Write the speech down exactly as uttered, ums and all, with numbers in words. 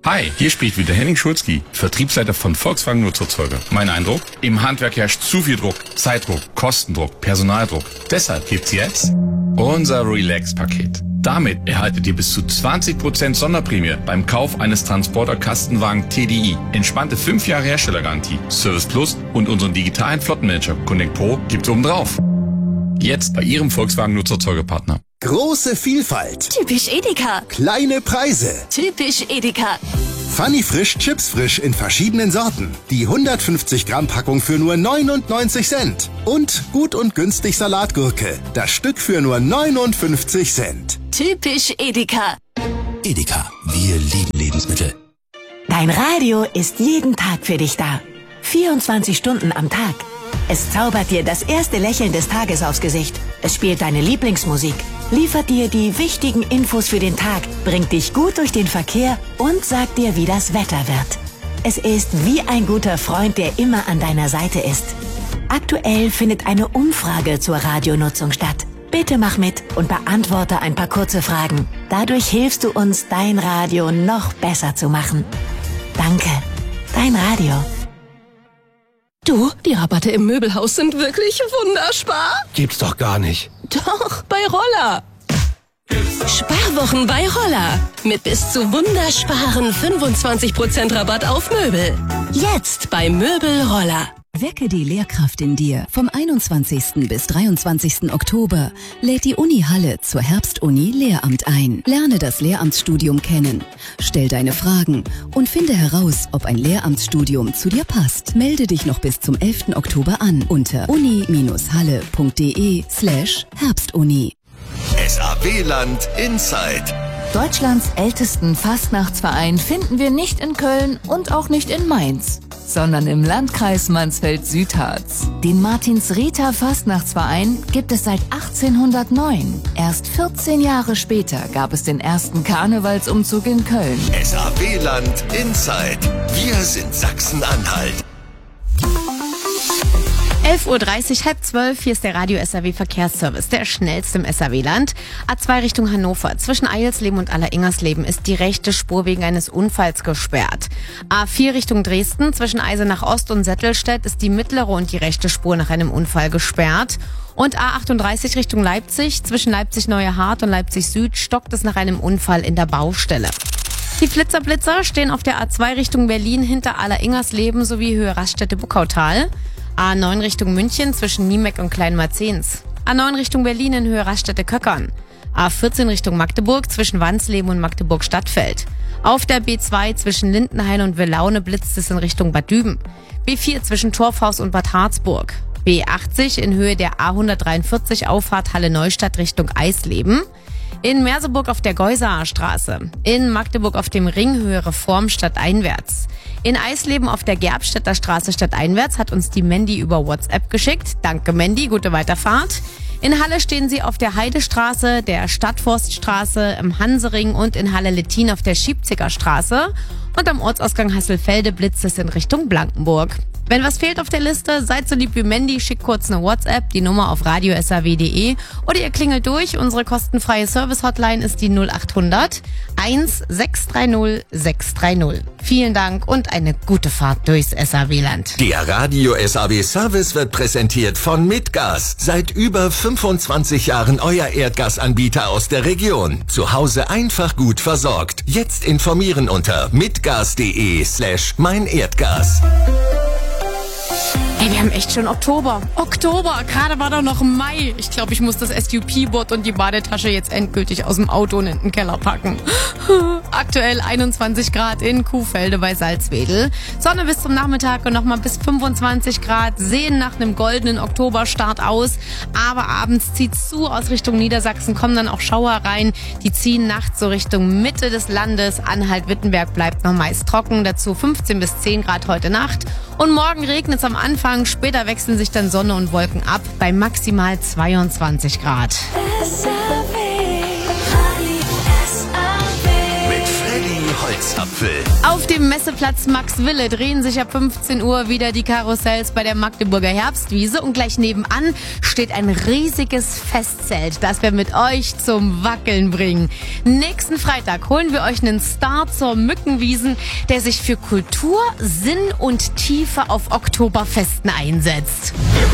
Hi, hier spricht wieder Henning Schulzki, Vertriebsleiter von Volkswagen Nutzerzeuger. Mein Eindruck? Im Handwerk herrscht zu viel Druck, Zeitdruck, Kostendruck, Personaldruck. Deshalb gibt's jetzt unser Relax-Paket. Damit erhaltet ihr bis zu zwanzig Prozent Sonderprämie beim Kauf eines Transporter-Kastenwagen T D I. Entspannte fünf Jahre Herstellergarantie, Service Plus und unseren digitalen Flottenmanager Connect Pro gibt's obendrauf. Jetzt bei Ihrem Volkswagen Nutzerzeugerpartner. Große Vielfalt. Typisch Edeka. Kleine Preise. Typisch Edeka. Funny Frisch, Chips Frisch in verschiedenen Sorten. Die hundertfünfzig Gramm Packung für nur neunundneunzig Cent. Und gut und günstig Salatgurke. Das Stück für nur neunundfünfzig Cent. Typisch Edeka. Edeka, wir lieben Lebensmittel. Dein Radio ist jeden Tag für dich da. vierundzwanzig Stunden am Tag. Es zaubert dir das erste Lächeln des Tages aufs Gesicht. Es spielt deine Lieblingsmusik, liefert dir die wichtigen Infos für den Tag, bringt dich gut durch den Verkehr und sagt dir, wie das Wetter wird. Es ist wie ein guter Freund, der immer an deiner Seite ist. Aktuell findet eine Umfrage zur Radionutzung statt. Bitte mach mit und beantworte ein paar kurze Fragen. Dadurch hilfst du uns, dein Radio noch besser zu machen. Danke. Dein Radio. Du, die Rabatte im Möbelhaus sind wirklich wunderbar. Gibt's doch gar nicht. Doch, bei Roller. Sparwochen bei Roller. Mit bis zu wundersparen fünfundzwanzig Prozent Rabatt auf Möbel. Jetzt bei Möbel Roller. Wecke die Lehrkraft in dir. Vom einundzwanzigsten bis dreiundzwanzigsten Oktober lädt die Uni Halle zur Herbstuni Lehramt ein. Lerne das Lehramtsstudium kennen. Stell deine Fragen und finde heraus, ob ein Lehramtsstudium zu dir passt. Melde dich noch bis zum elften Oktober an unter uni-halle.de slash Herbstuni. S A W-Land Inside. Deutschlands ältesten Fastnachtsverein finden wir nicht in Köln und auch nicht in Mainz, sondern im Landkreis Mansfeld-Südharz. Den Martins-Rita Fastnachtsverein gibt es seit achtzehnhundertneun. Erst vierzehn Jahre später gab es den ersten Karnevalsumzug in Köln. S A W-Land Inside. Wir sind Sachsen-Anhalt. elf Uhr dreißig, halb zwölf, hier ist der Radio S A W Verkehrsservice, der schnellste im S A W-Land. A zwei Richtung Hannover, zwischen Eilsleben und Alleringersleben ist die rechte Spur wegen eines Unfalls gesperrt. A vier Richtung Dresden, zwischen Eisenach Ost und Settelstedt ist die mittlere und die rechte Spur nach einem Unfall gesperrt. Und A achtunddreißig Richtung Leipzig, zwischen Leipzig-Neue-Hart und Leipzig-Süd stockt es nach einem Unfall in der Baustelle. Die Flitzer-Blitzer stehen auf der A zwei Richtung Berlin hinter Alleringersleben sowie Höhe Raststätte-Buckautal. A neun Richtung München zwischen Niemeck und Kleinmarzens. A neun Richtung Berlin in Höhe Raststätte-Köckern. A vierzehn Richtung Magdeburg zwischen Wansleben und Magdeburg-Stadtfeld. Auf der B zwei zwischen Lindenhain und Willaune blitzt es in Richtung Bad Düben. B vier zwischen Torfhaus und Bad Harzburg. B achtzig in Höhe der A hundertdreiundvierzig Auffahrt Halle Neustadt Richtung Eisleben. In Merseburg auf der Geusaer Straße. In Magdeburg auf dem Ring Höhe Reform stadteinwärts. In Eisleben auf der Gerbstädter Straße stadteinwärts hat uns die Mandy über WhatsApp geschickt. Danke Mandy, gute Weiterfahrt. In Halle stehen sie auf der Heidestraße, der Stadtforststraße, im Hansering und in Halle-Lettin auf der Schiebziger Straße. Und am Ortsausgang Hasselfelde blitzt es in Richtung Blankenburg. Wenn was fehlt auf der Liste, seid so lieb wie Mandy, schickt kurz eine WhatsApp, die Nummer auf radio s a w punkt de oder ihr klingelt durch. Unsere kostenfreie Service-Hotline ist die null achthundert eins sechs drei null sechs drei null. Vielen Dank und eine gute Fahrt durchs S A W-Land. Der Radio S A W-Service wird präsentiert von Mitgas. Seit über fünfundzwanzig Jahren euer Erdgasanbieter aus der Region. Zu Hause einfach gut versorgt. Jetzt informieren unter mitgas.de slash mein Erdgas. Ey, wir haben echt schon Oktober. Oktober, gerade war doch noch Mai. Ich glaube, ich muss das S U P-Board und die Badetasche jetzt endgültig aus dem Auto und in den Keller packen. Aktuell einundzwanzig Grad in Kuhfelde bei Salzwedel. Sonne bis zum Nachmittag und nochmal bis fünfundzwanzig Grad. Sehen nach einem goldenen Oktoberstart aus. Aber abends zieht's zu aus Richtung Niedersachsen, kommen dann auch Schauer rein. Die ziehen nachts so Richtung Mitte des Landes. Anhalt-Wittenberg bleibt noch meist trocken. Dazu fünfzehn bis zehn Grad heute Nacht. Und morgen regnet's am Anfang. Später wechseln sich dann Sonne und Wolken ab bei maximal zweiundzwanzig Grad. Mit Freddy Holz. Eiszapfel. Auf dem Messeplatz Maxwille drehen sich ab fünfzehn Uhr wieder die Karussells bei der Magdeburger Herbstwiese und gleich nebenan steht ein riesiges Festzelt, das wir mit euch zum Wackeln bringen. Nächsten Freitag holen wir euch einen Star zur Mückenwiesen, der sich für Kultur, Sinn und Tiefe auf Oktoberfesten einsetzt.